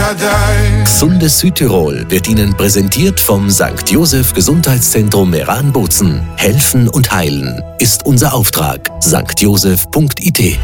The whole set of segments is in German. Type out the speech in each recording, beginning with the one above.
Gesundes Südtirol wird Ihnen präsentiert vom St. Joseph Gesundheitszentrum Meran-Bozen. Helfen und heilen ist unser Auftrag. stjoseph.it.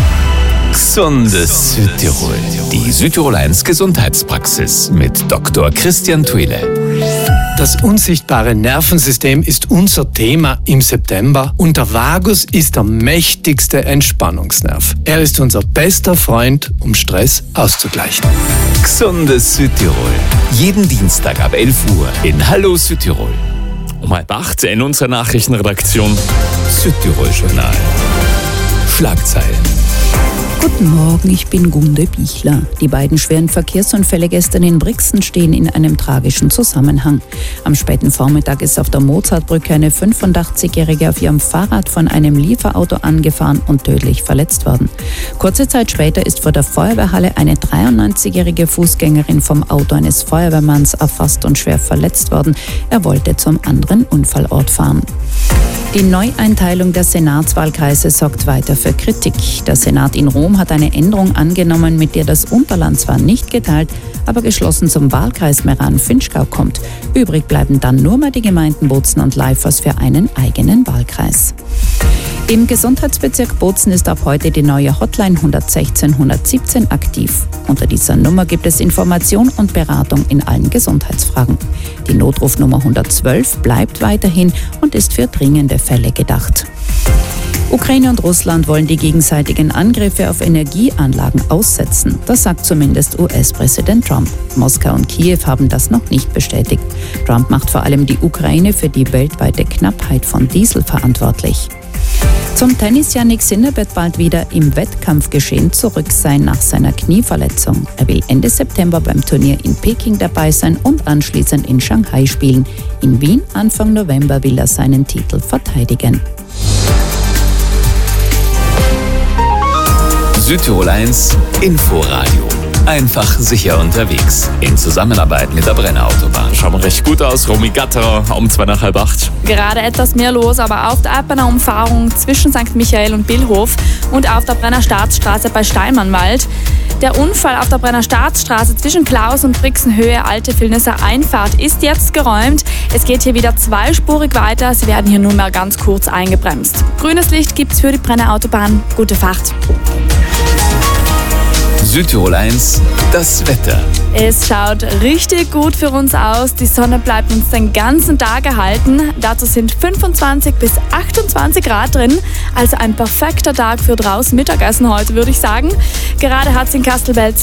Gesundes Südtirol. Die Südtirol 1 Gesundheitspraxis mit Dr. Christian Thuile. Das unsichtbare Nervensystem ist unser Thema im September und der Vagus ist der mächtigste Entspannungsnerv. Er ist unser bester Freund, um Stress auszugleichen. Gesundes Südtirol. Jeden Dienstag ab 11 Uhr in Hallo Südtirol. Um 7:30 in unserer Nachrichtenredaktion. Südtirol-Journal. Schlagzeilen. Guten Morgen, ich bin Gunde Bichler. Die beiden schweren Verkehrsunfälle gestern in Brixen stehen in einem tragischen Zusammenhang. Am späten Vormittag ist auf der Mozartbrücke eine 85-Jährige auf ihrem Fahrrad von einem Lieferauto angefahren und tödlich verletzt worden. Kurze Zeit später ist vor der Feuerwehrhalle eine 93-jährige Fußgängerin vom Auto eines Feuerwehrmanns erfasst und schwer verletzt worden. Er wollte zum anderen Unfallort fahren. Die Neueinteilung der Senatswahlkreise sorgt weiter für Kritik. Der Senat in Rom hat eine Änderung angenommen, mit der das Unterland zwar nicht geteilt, aber geschlossen zum Wahlkreis Meran-Finchgau kommt. Übrig bleiben dann nur mehr die Gemeinden Bozen und Leifers für einen eigenen Wahlkreis. Im Gesundheitsbezirk Bozen ist ab heute die neue Hotline 116 117 aktiv. Unter dieser Nummer gibt es Information und Beratung in allen Gesundheitsfragen. Die Notrufnummer 112 bleibt weiterhin und ist für dringende Fälle gedacht. Ukraine und Russland wollen die gegenseitigen Angriffe auf Energieanlagen aussetzen. Das sagt zumindest US-Präsident Trump. Moskau und Kiew haben das noch nicht bestätigt. Trump macht vor allem die Ukraine für die weltweite Knappheit von Diesel verantwortlich. Zum Tennis: Jannik Sinner wird bald wieder im Wettkampfgeschehen zurück sein nach seiner Knieverletzung. Er will Ende September beim Turnier in Peking dabei sein und anschließend in Shanghai spielen. In Wien Anfang November will er seinen Titel verteidigen. Südtirol 1 Inforadio. Einfach sicher unterwegs. In Zusammenarbeit mit der Brenner Autobahn. Schauen wir recht gut aus. Romy Gatterer um 7:45. Gerade etwas mehr los, aber auf der Alpener Umfahrung zwischen St. Michael und Billhof und auf der Brenner Staatsstraße bei Steinmannwald. Der Unfall auf der Brenner Staatsstraße zwischen Klaus und Brixenhöhe Alte Villnösser Einfahrt ist jetzt geräumt. Es geht hier wieder zweispurig weiter. Sie werden hier nunmehr ganz kurz eingebremst. Grünes Licht gibt's für die Brenner Autobahn. Gute Fahrt. Südtirol 1, das Wetter. Es schaut richtig gut für uns aus. Die Sonne bleibt uns den ganzen Tag erhalten. Dazu sind 25 bis 28 Grad drin. Also ein perfekter Tag für draußen Mittagessen heute, würde ich sagen. Gerade hat es in Kastelbelz